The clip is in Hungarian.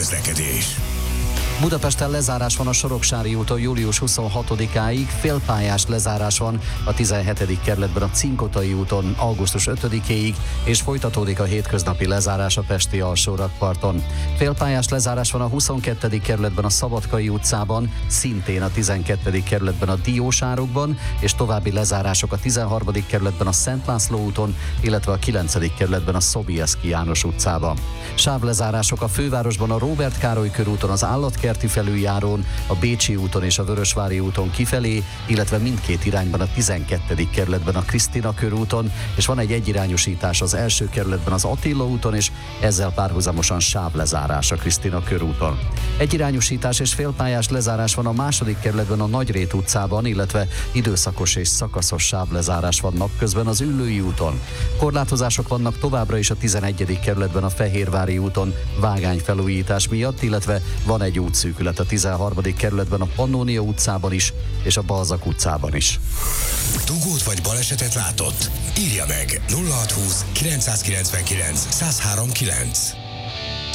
közlekedés. Budapesten lezárás van a Soroksári úton július 26-áig, félpályás lezárás van a 17. kerületben a Cinkotai úton augusztus 5-éig, és folytatódik a hétköznapi lezárás a pesti alsórakparton. Félpályás lezárás van a 22. kerületben a Szabadkai utcában, szintén a 12. kerületben a Diósárokban, és további lezárások a 13. kerületben a Szent László úton, illetve a 9. kerületben a Sobieski János utcában. Sávlezárások a fővárosban a Róbert Károly körúton, az Állatkerti felüljárón, a Bécsi úton és a Vörösvári úton kifelé, illetve mindkét irányban a 12. kerületben a Krisztina körúton, és van egy egyirányosítás az első kerületben az Attila úton, és ezzel párhuzamosan sávlezárás a Krisztina körúton. Egyirányosítás és félpályás lezárás van a második kerületben a Nagyrét utcában, illetve időszakos és szakaszos sávlezárás van napközben az Üllői úton. Korlátozások vannak továbbra is a 11. kerületben a Fehérvári úton vágányfelújítás miatt, illetve van egy útszűkület a 13. kerületben a Pannónia utcában is, és a Balzak utcában is. Dugót vagy balesetet látott? Írja meg 0620 999 1039.